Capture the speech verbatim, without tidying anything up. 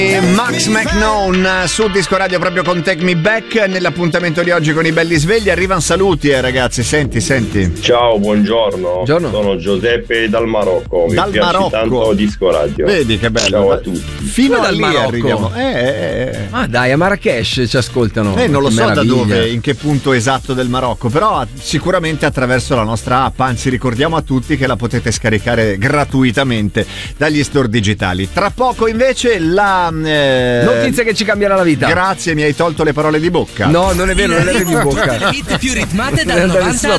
E Max McKnown su Disco Radio proprio con Take Me Back. Nell'appuntamento di oggi con i belli svegli arrivano saluti, eh, ragazzi. Senti, senti. Ciao, buongiorno. Buongiorno. Sono Giuseppe dal Marocco. Mi Dal piace Marocco. tanto Disco Radio. Vedi che bello. Ciao a tutti. Fino Dove a dal lì Marocco? arriviamo. Eh, eh, eh. Ah dai, a Marrakesh ci ascoltano. Eh, non lo Che so da meraviglia. dove, in che punto esatto del Marocco, però sicuramente attraverso la nostra app, anzi ricordiamo a tutti che la potete scaricare gratuitamente dagli store digitali. Tra poco invece la... Eh... Notizia che ci cambierà la vita. Grazie, mi hai tolto le parole di bocca. No, non è vero, non è vero di bocca. Le hit più ritmate dal Da novanta nessuna ad